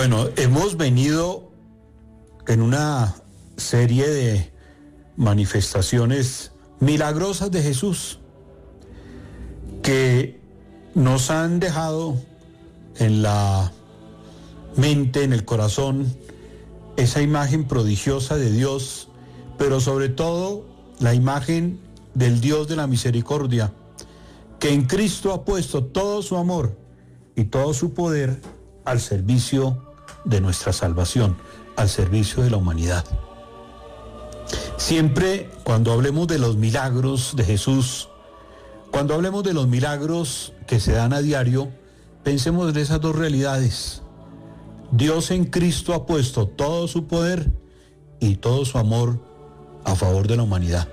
Bueno, hemos venido en una serie de manifestaciones milagrosas de Jesús que nos han dejado en la mente, en el corazón, esa imagen prodigiosa de Dios, pero sobre todo la imagen del Dios de la misericordia, que en Cristo ha puesto todo su amor y todo su poder al servicio de nuestra salvación, al servicio de la humanidad. Siempre cuando hablemos de los milagros de Jesús, cuando hablemos de los milagros que se dan a diario, pensemos en esas dos realidades. Dios en Cristo ha puesto todo su poder y todo su amor a favor de la humanidad.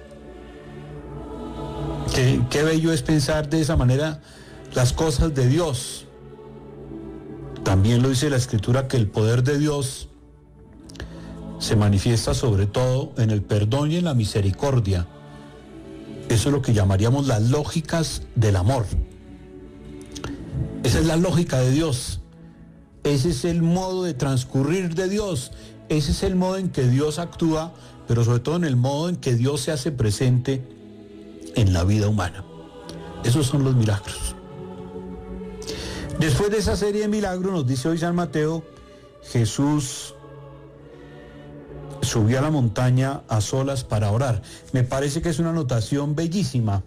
Qué bello es pensar de esa manera las cosas de Dios. También lo dice la Escritura que el poder de Dios se manifiesta sobre todo en el perdón y en la misericordia. Eso es lo que llamaríamos las lógicas del amor. Esa es la lógica de Dios. Ese es el modo de transcurrir de Dios. Ese es el modo en que Dios actúa, pero sobre todo en el modo en que Dios se hace presente en la vida humana. Esos son los milagros. Después de esa serie de milagros, nos dice hoy San Mateo, Jesús subió a la montaña a solas para orar. Me parece que es una anotación bellísima.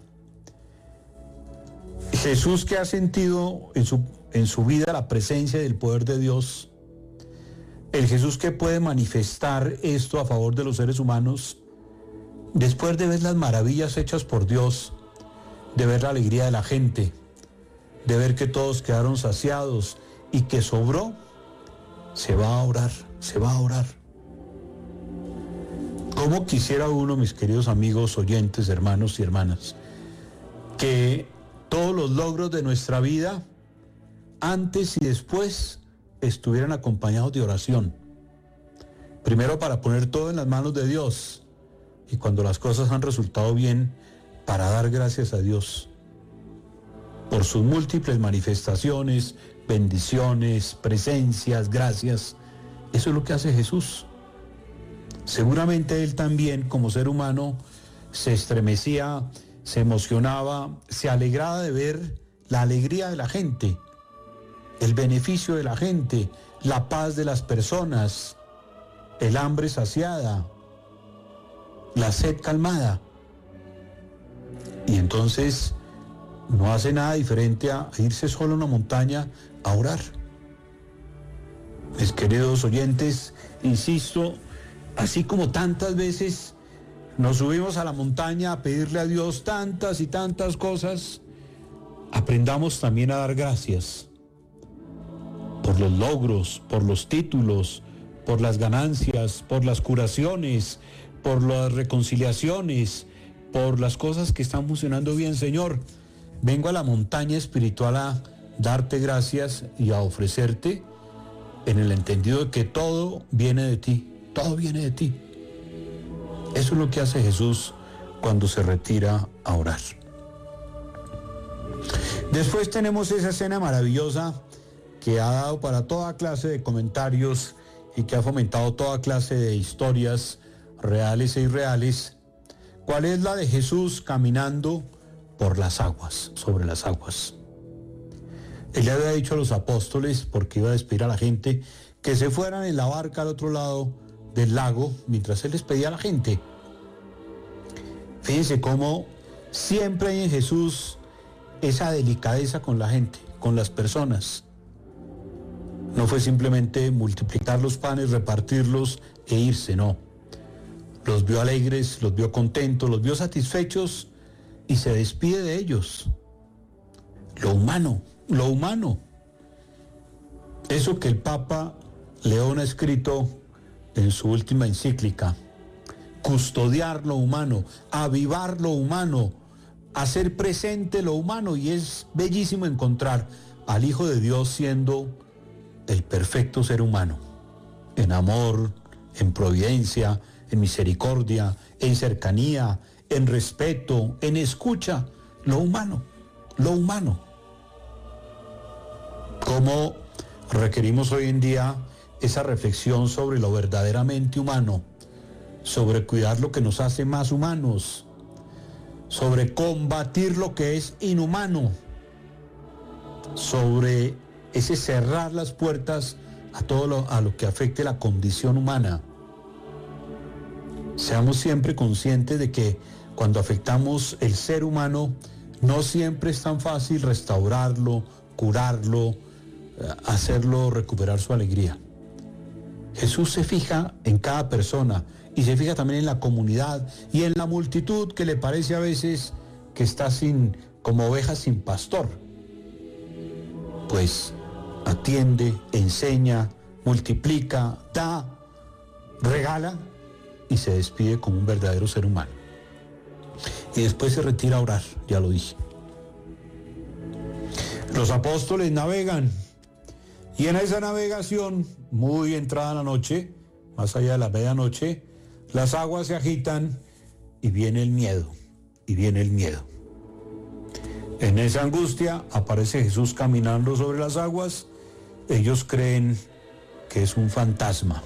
Jesús, que ha sentido en su vida la presencia del poder de Dios, el Jesús que puede manifestar esto a favor de los seres humanos, después de ver las maravillas hechas por Dios, de ver la alegría de la gente, de ver que todos quedaron saciados y que sobró, se va a orar. ¿Cómo quisiera uno, mis queridos amigos, oyentes, hermanos y hermanas, que todos los logros de nuestra vida, antes y después, estuvieran acompañados de oración? Primero para poner todo en las manos de Dios, y cuando las cosas han resultado bien, para dar gracias a Dios por sus múltiples manifestaciones, bendiciones, presencias, gracias. Eso es lo que hace Jesús. Seguramente él también, como ser humano, se estremecía, se emocionaba, se alegraba de ver la alegría de la gente, el beneficio de la gente, la paz de las personas, el hambre saciada, la sed calmada. Y entonces no hace nada diferente a irse solo a una montaña a orar. Mis queridos oyentes, insisto, así como tantas veces nos subimos a la montaña a pedirle a Dios tantas y tantas cosas, aprendamos también a dar gracias por los logros, por los títulos, por las ganancias, por las curaciones, por las reconciliaciones, por las cosas que están funcionando bien. Señor, vengo a la montaña espiritual a darte gracias y a ofrecerte en el entendido de que todo viene de ti. Todo viene de ti. Eso es lo que hace Jesús cuando se retira a orar. Después tenemos esa escena maravillosa que ha dado para toda clase de comentarios y que ha fomentado toda clase de historias reales e irreales. ¿Cuál es la de Jesús caminando por las aguas, sobre las aguas? Él le había dicho a los apóstoles, porque iba a despedir a la gente, que se fueran en la barca al otro lado del lago, mientras él les pedía a la gente. Fíjense cómo siempre hay en Jesús esa delicadeza con la gente, con las personas. No fue simplemente multiplicar los panes, repartirlos e irse, no. Los vio alegres, los vio contentos, los vio satisfechos y se despide de ellos. Lo humano. Eso que el Papa León ha escrito en su última encíclica: custodiar lo humano, avivar lo humano, hacer presente lo humano. Y es bellísimo encontrar al Hijo de Dios siendo el perfecto ser humano, en amor, en providencia, en misericordia, en cercanía, en respeto, en escucha, lo humano. ¿Cómo requerimos hoy en día esa reflexión sobre lo verdaderamente humano, sobre cuidar lo que nos hace más humanos, sobre combatir lo que es inhumano, sobre ese cerrar las puertas a todo a lo que afecte la condición humana. Seamos siempre conscientes de que cuando afectamos el ser humano, no siempre es tan fácil restaurarlo, curarlo, hacerlo recuperar su alegría. Jesús se fija en cada persona y se fija también en la comunidad y en la multitud que le parece a veces que está como oveja sin pastor. Pues atiende, enseña, multiplica, da, regala y se despide como un verdadero ser humano. Y después se retira a orar, ya lo dije. Los apóstoles navegan y en esa navegación, muy entrada la noche, más allá de la medianoche, las aguas se agitan y viene el miedo, En esa angustia aparece Jesús caminando sobre las aguas. Ellos creen que es un fantasma.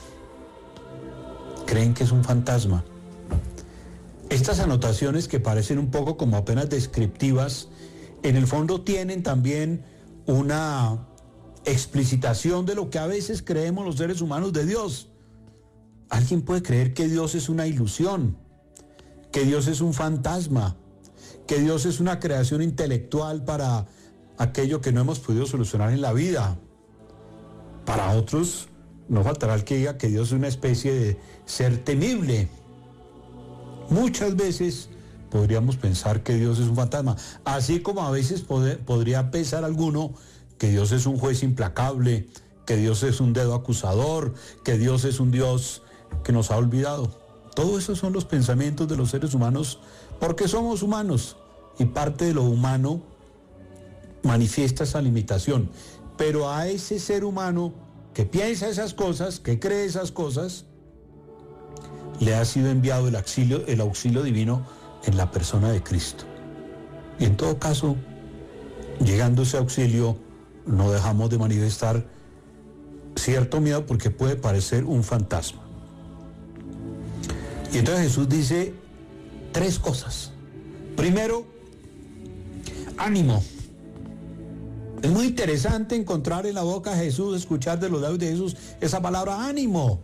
Estas anotaciones, que parecen un poco como apenas descriptivas, en el fondo tienen también una explicitación de lo que a veces creemos los seres humanos de Dios. Alguien puede creer que Dios es una ilusión, que Dios es un fantasma, que Dios es una creación intelectual para aquello que no hemos podido solucionar en la vida. Para otros, no faltará el que diga que Dios es una especie de ser temible. Muchas veces podríamos pensar que Dios es un fantasma, así como a veces podría pensar alguno que Dios es un juez implacable, que Dios es un dedo acusador, que Dios es un Dios que nos ha olvidado. Todos esos son los pensamientos de los seres humanos, porque somos humanos y parte de lo humano manifiesta esa limitación. Pero a ese ser humano que piensa esas cosas, que cree esas cosas, le ha sido enviado el auxilio divino en la persona de Cristo. Y en todo caso, llegando ese auxilio, no dejamos de manifestar cierto miedo porque puede parecer un fantasma. Y entonces Jesús dice 3 cosas. Primero, ánimo. Es muy interesante encontrar en la boca de Jesús, escuchar de los labios de Jesús esa palabra ánimo.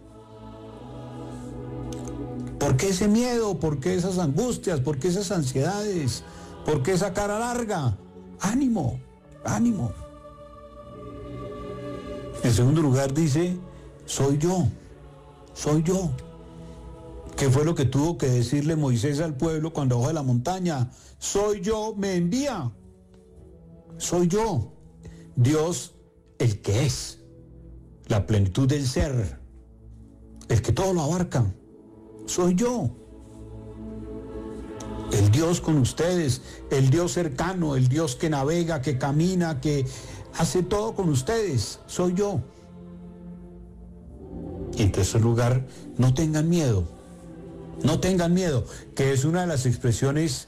¿Por qué ese miedo? ¿Por qué esas angustias? ¿Por qué esas ansiedades? ¿Por qué esa cara larga? Ánimo, ánimo. En segundo lugar dice, soy yo. ¿Qué fue lo que tuvo que decirle Moisés al pueblo cuando bajó de la montaña? Soy yo, me envía. Soy yo. Dios, el que es, la plenitud del ser, el que todo lo abarca. Soy yo. El Dios con ustedes, el Dios cercano, el Dios que navega, que camina, que hace todo con ustedes. Soy yo. Y en tercer lugar, no tengan miedo. No tengan miedo, que es una de las expresiones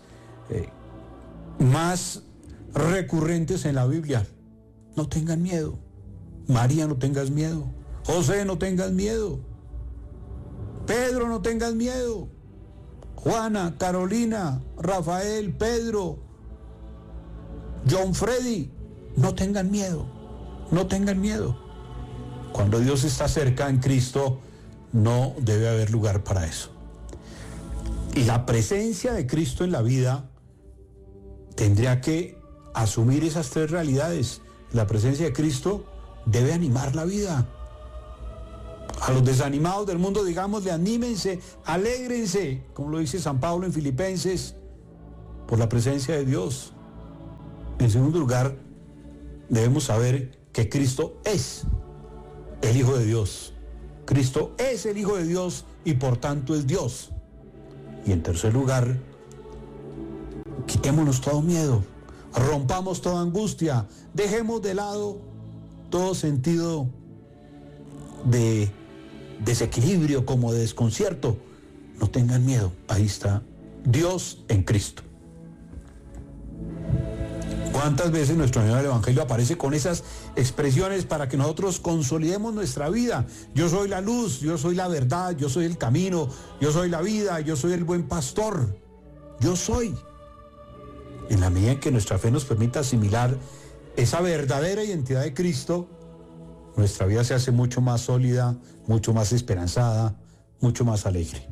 más recurrentes en la Biblia. No tengan miedo. María, no tengas miedo. José, no tengas miedo. Pedro, no tengas miedo. Juana, Carolina, Rafael, Pedro, John Freddy, no tengan miedo. No tengan miedo. Cuando Dios está cerca en Cristo, no debe haber lugar para eso. Y la presencia de Cristo en la vida tendría que asumir esas 3 realidades. La presencia de Cristo debe animar la vida. A los desanimados del mundo, digámosle, anímense, alégrense, como lo dice San Pablo en Filipenses, por la presencia de Dios. En segundo lugar, debemos saber que Cristo es el Hijo de Dios. Cristo es el Hijo de Dios y por tanto es Dios. Y en tercer lugar, quitémonos todo miedo, rompamos toda angustia, dejemos de lado todo sentido de desequilibrio, como de desconcierto. No tengan miedo, ahí está Dios en Cristo. ¿Cuántas veces nuestro Señor del Evangelio aparece con esas expresiones para que nosotros consolidemos nuestra vida? Yo soy la luz, yo soy la verdad, yo soy el camino, yo soy la vida, yo soy el buen pastor. Yo soy. En la medida en que nuestra fe nos permita asimilar esa verdadera identidad de Cristo, nuestra vida se hace mucho más sólida, mucho más esperanzada, mucho más alegre.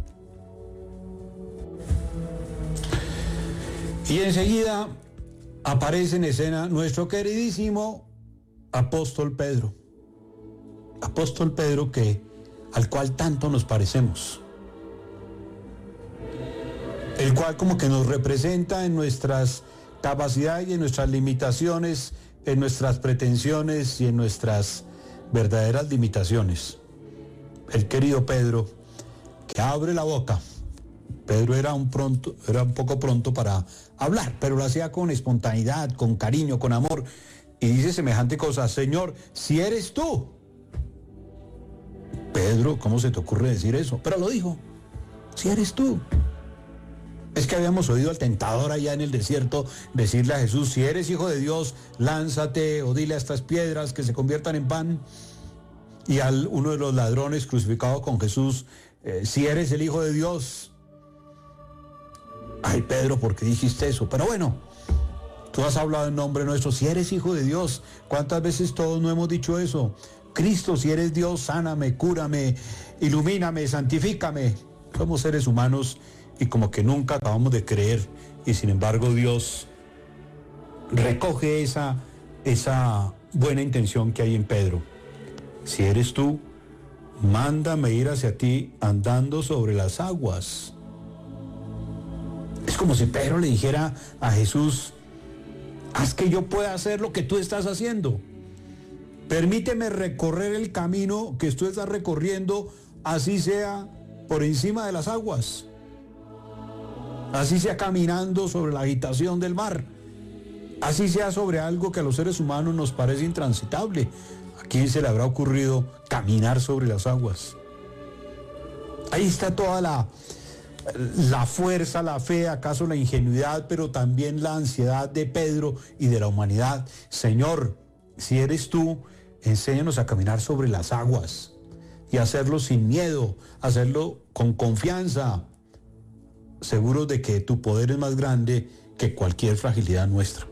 Y enseguida aparece en escena nuestro queridísimo apóstol Pedro. Apóstol Pedro al cual tanto nos parecemos. El cual como que nos representa en nuestras capacidades y en nuestras limitaciones, en nuestras pretensiones y en nuestras verdaderas limitaciones. El querido Pedro, que abre la boca. Pedro era un poco pronto para hablar, pero lo hacía con espontaneidad, con cariño, con amor, y dice semejante cosa: Señor, si eres tú. Pedro, ¿cómo se te ocurre decir eso? Pero lo dijo: si eres tú. Es que habíamos oído al tentador allá en el desierto decirle a Jesús: si eres hijo de Dios, lánzate, o dile a estas piedras que se conviertan en pan. Y uno de los ladrones crucificado con Jesús: si eres el hijo de Dios. Ay, Pedro, ¿por qué dijiste eso? Pero bueno, tú has hablado en nombre nuestro. Si eres hijo de Dios, ¿cuántas veces todos no hemos dicho eso? Cristo, si eres Dios, sáname, cúrame, ilumíname, santifícame. Somos seres humanos y como que nunca acabamos de creer, y sin embargo Dios recoge esa buena intención que hay en Pedro. Si eres tú, mándame ir hacia ti andando sobre las aguas. Es como si Pedro le dijera a Jesús: haz que yo pueda hacer lo que tú estás haciendo. Permíteme recorrer el camino que tú estás recorriendo, así sea por encima de las aguas. Así sea caminando sobre la agitación del mar. Así sea sobre algo que a los seres humanos nos parece intransitable. ¿A quién se le habrá ocurrido caminar sobre las aguas? Ahí está toda la fuerza, la fe, acaso la ingenuidad, pero también la ansiedad de Pedro y de la humanidad. Señor, si eres tú, enséñanos a caminar sobre las aguas y hacerlo sin miedo, hacerlo con confianza, seguros de que tu poder es más grande que cualquier fragilidad nuestra.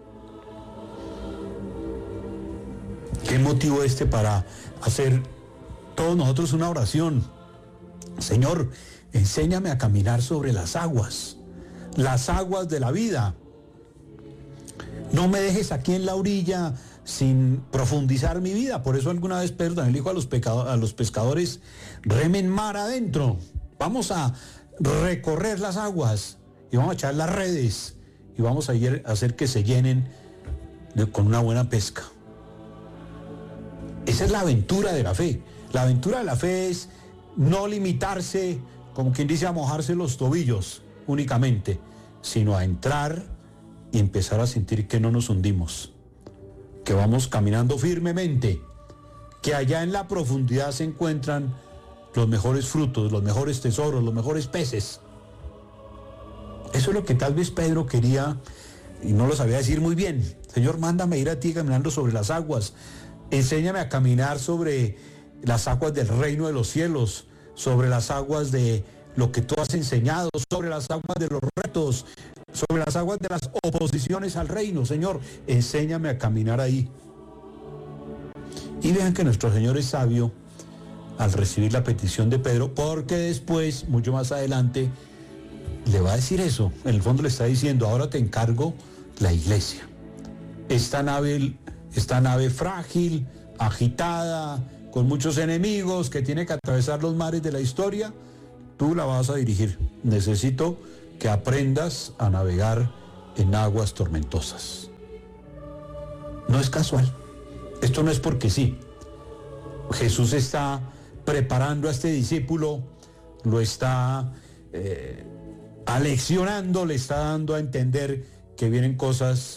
¿Qué motivo para hacer todos nosotros una oración? Señor, enséñame a caminar sobre las aguas de la vida. No me dejes aquí en la orilla sin profundizar mi vida. Por eso alguna vez Pedro también dijo a los pescadores: remen mar adentro. Vamos a recorrer las aguas y vamos a echar las redes y vamos a hacer que se llenen con una buena pesca. Esa es la aventura de la fe. La aventura de la fe es no limitarse, como quien dice, a mojarse los tobillos únicamente, sino a entrar y empezar a sentir que no nos hundimos, que vamos caminando firmemente, que allá en la profundidad se encuentran los mejores frutos, los mejores tesoros, los mejores peces. Eso es lo que tal vez Pedro quería y no lo sabía decir muy bien. Señor, mándame ir a ti caminando sobre las aguas. Enséñame a caminar sobre las aguas del reino de los cielos, sobre las aguas de lo que tú has enseñado, sobre las aguas de los retos, sobre las aguas de las oposiciones al reino. Señor, enséñame a caminar ahí. Y vean que nuestro Señor es sabio al recibir la petición de Pedro, porque después, mucho más adelante, le va a decir eso. En el fondo le está diciendo: ahora te encargo la iglesia. Esta nave frágil, agitada, con muchos enemigos, que tiene que atravesar los mares de la historia, tú la vas a dirigir. Necesito que aprendas a navegar en aguas tormentosas. No es casual. Esto no es porque sí. Jesús está preparando a este discípulo, lo está aleccionando, le está dando a entender que vienen cosas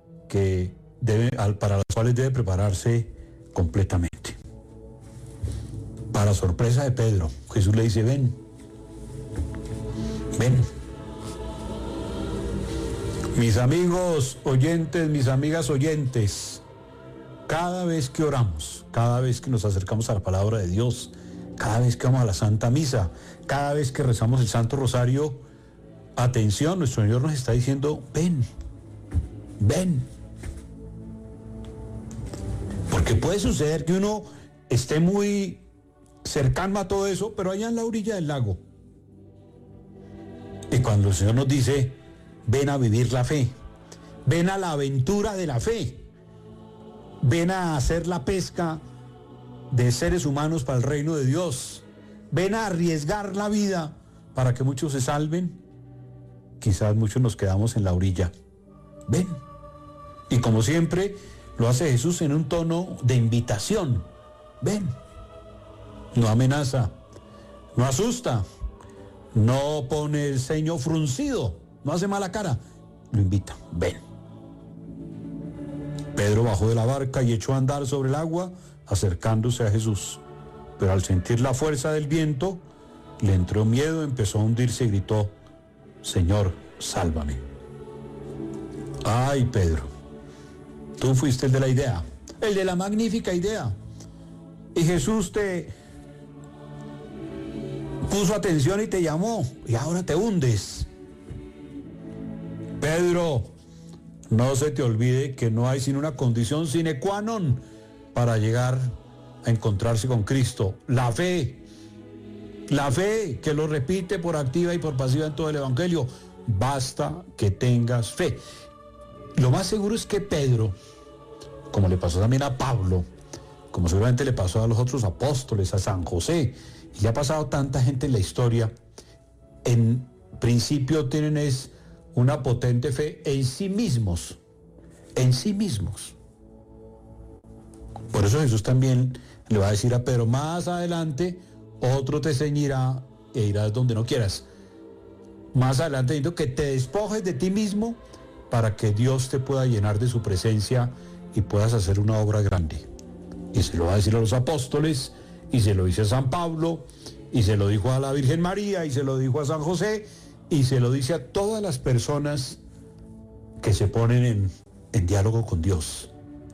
para las cuales debe prepararse completamente. Para sorpresa de Pedro, Jesús le dice: ven. Mis amigos oyentes, mis amigas oyentes, cada vez que oramos, cada vez que nos acercamos a la palabra de Dios, cada vez que vamos a la Santa Misa, cada vez que rezamos el Santo Rosario, atención, nuestro Señor nos está diciendo, ven, ven. Porque puede suceder que uno esté muy cercano a todo eso, pero allá en la orilla del lago. Y cuando el Señor nos dice, ven a vivir la fe, ven a la aventura de la fe, ven a hacer la pesca de seres humanos para el reino de Dios, ven a arriesgar la vida para que muchos se salven, quizás muchos nos quedamos en la orilla. Ven. Y como siempre, lo hace Jesús en un tono de invitación. Ven. No amenaza, no asusta, no pone el ceño fruncido, no hace mala cara, lo invita, ven. Pedro bajó de la barca y echó a andar sobre el agua, acercándose a Jesús. Pero al sentir la fuerza del viento, le entró miedo, empezó a hundirse y gritó, Señor, sálvame. Ay, Pedro, tú fuiste el de la idea, el de la magnífica idea. Y Jesús te puso atención y te llamó, y ahora te hundes. Pedro, no se te olvide que no hay sino una condición sine qua non para llegar a encontrarse con Cristo, la fe. La fe, que lo repite por activa y por pasiva en todo el Evangelio. Basta que tengas fe. Lo más seguro es que Pedro, como le pasó también a Pablo, como seguramente le pasó a los otros apóstoles, a San José, y le ha pasado a tanta gente en la historia, en principio tienen es una potente fe en sí mismos, en sí mismos. Por eso Jesús también le va a decir a Pedro, más adelante otro te ceñirá e irás donde no quieras. Más adelante diciendo que te despojes de ti mismo para que Dios te pueda llenar de su presencia y puedas hacer una obra grande. Y se lo va a decir a los apóstoles, y se lo dice a San Pablo, y se lo dijo a la Virgen María, y se lo dijo a San José, y se lo dice a todas las personas que se ponen en diálogo con Dios.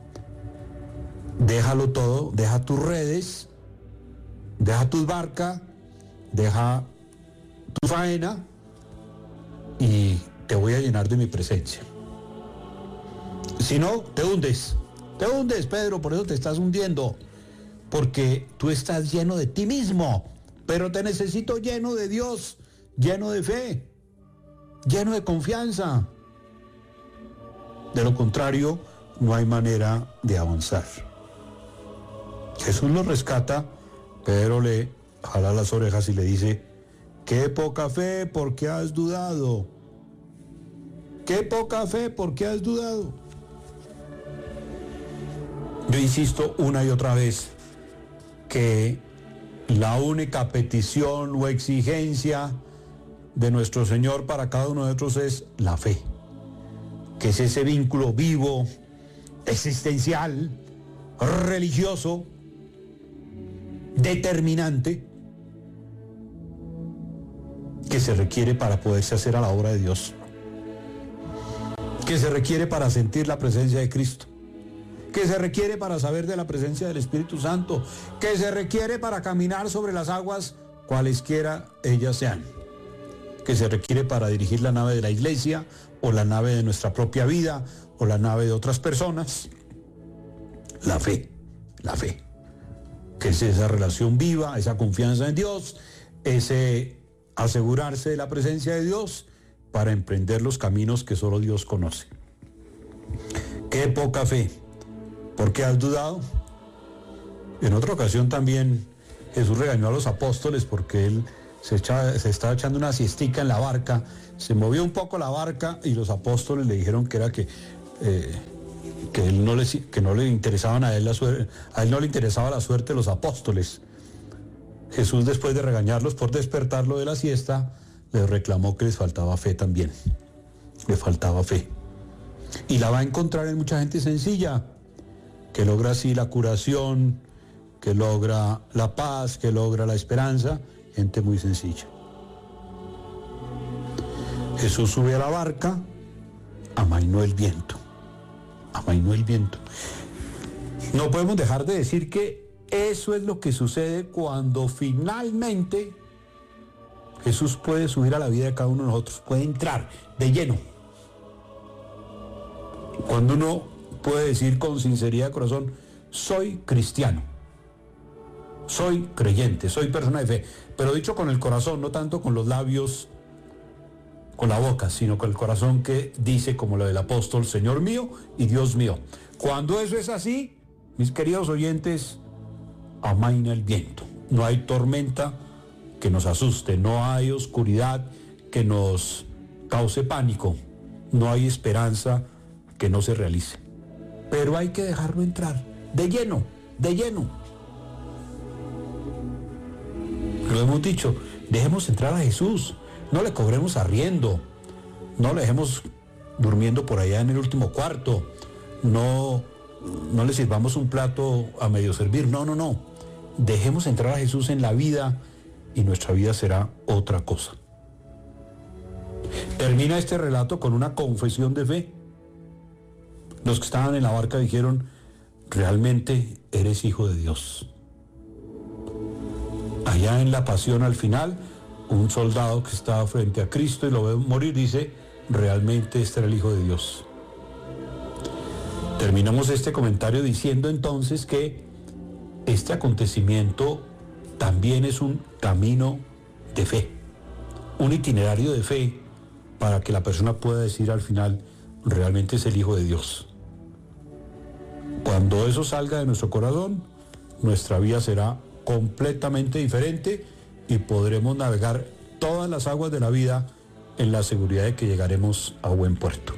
Déjalo todo, deja tus redes, deja tus barcas, deja tu faena y te voy a llenar de mi presencia. Si no, te hundes, Pedro, por eso te estás hundiendo, porque tú estás lleno de ti mismo, pero te necesito lleno de Dios, lleno de fe, lleno de confianza. De lo contrario, no hay manera de avanzar. Jesús lo rescata, Pedro le jala las orejas y le dice, qué poca fe, ¿por qué has dudado? Qué poca fe, ¿por qué has dudado? Yo insisto una y otra vez que la única petición o exigencia de nuestro Señor para cada uno de nosotros es la fe, que es ese vínculo vivo, existencial, religioso, determinante, que se requiere para poderse hacer a la obra de Dios, que se requiere para sentir la presencia de Cristo, que se requiere para saber de la presencia del Espíritu Santo, que se requiere para caminar sobre las aguas, cualesquiera ellas sean, que se requiere para dirigir la nave de la iglesia, o la nave de nuestra propia vida, o la nave de otras personas. La fe, que es esa relación viva, esa confianza en Dios, ese asegurarse de la presencia de Dios para emprender los caminos que solo Dios conoce. Qué poca fe, ¿por qué has dudado? En otra ocasión también Jesús regañó a los apóstoles porque él se estaba echando una siestica en la barca, se movió un poco la barca y los apóstoles le dijeron que era que no le interesaban a él la suerte, a él no le interesaba la suerte de los apóstoles. Jesús, después de regañarlos por despertarlo de la siesta, les reclamó que les faltaba fe también. Le faltaba fe. Y la va a encontrar en mucha gente sencilla, que logra así la curación, que logra la paz, que logra la esperanza, gente muy sencilla. Jesús sube a la barca, amainó el viento. Amainó el viento. No podemos dejar de decir que eso es lo que sucede cuando finalmente Jesús puede subir a la vida de cada uno de nosotros, puede entrar de lleno. Cuando uno puede decir con sinceridad de corazón, soy cristiano, soy creyente, soy persona de fe, pero dicho con el corazón, no tanto con los labios, con la boca, sino con el corazón que dice como lo del apóstol, Señor mío y Dios mío. Cuando eso es así, mis queridos oyentes, amaina el viento. No hay tormenta que nos asuste, no hay oscuridad que nos cause pánico, no hay esperanza que no se realice. Pero hay que dejarlo entrar, de lleno, de lleno. Lo hemos dicho, dejemos entrar a Jesús, no le cobremos arriendo, no le dejemos durmiendo por allá en el último cuarto, no le sirvamos un plato a medio servir, no. Dejemos entrar a Jesús en la vida y nuestra vida será otra cosa. Termina este relato con una confesión de fe. Los que estaban en la barca dijeron, realmente eres hijo de Dios. Allá en la pasión al final, un soldado que estaba frente a Cristo y lo ve morir dice, realmente este era el Hijo de Dios. Terminamos este comentario diciendo entonces que este acontecimiento también es un camino de fe, un itinerario de fe para que la persona pueda decir al final, realmente es el Hijo de Dios. Cuando eso salga de nuestro corazón, nuestra vida será completamente diferente y podremos navegar todas las aguas de la vida en la seguridad de que llegaremos a buen puerto.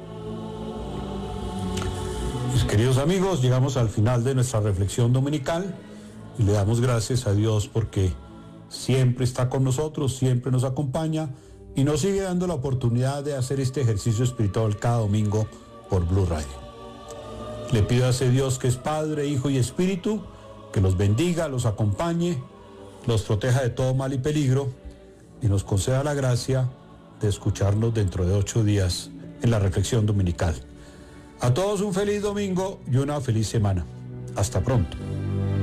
Mis queridos amigos, llegamos al final de nuestra reflexión dominical y le damos gracias a Dios porque siempre está con nosotros, siempre nos acompaña y nos sigue dando la oportunidad de hacer este ejercicio espiritual cada domingo por Blue Radio. Le pido a ese Dios que es Padre, Hijo y Espíritu, que los bendiga, los acompañe, los proteja de todo mal y peligro y nos conceda la gracia de escucharnos dentro de 8 días en la reflexión dominical. A todos un feliz domingo y una feliz semana. Hasta pronto.